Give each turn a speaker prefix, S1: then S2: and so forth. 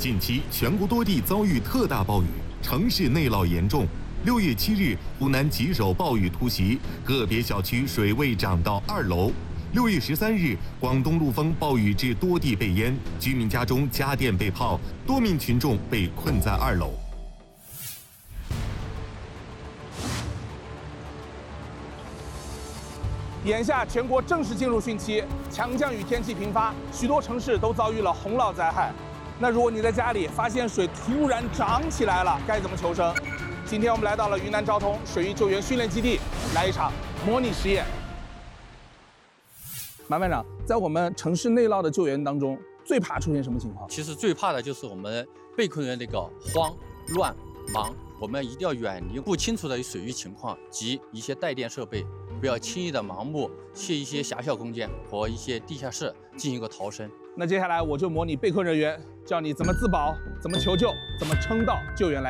S1: 近期全国多地遭遇特大暴雨，城市内涝严重。6月7日，湖南吉首暴雨突袭，个别小区水位涨到2楼。6月13日，广东陆丰暴雨致多地被淹，居民家中家电被泡，多名群众被困在2楼。
S2: 眼下全国正式进入汛期，强降雨天气频发，许多城市都遭遇了洪涝灾害。那如果你在家里发现水突然涨起来了，该怎么求生？今天我们来到了云南昭通水域救援训练基地，来一场模拟实验。马班长，在我们城市内涝的救援当中，最怕出现什么情况？
S3: 其实最怕的就是我们被困人那个慌、乱、忙。我们一定要远离不清楚的水域情况及一些带电设备，不要轻易的盲目去一些狭小空间和一些地下室进行一个逃生。
S2: 那接下来我就模拟被困人员，教你怎么自保、怎么求救、怎么撑到救援来。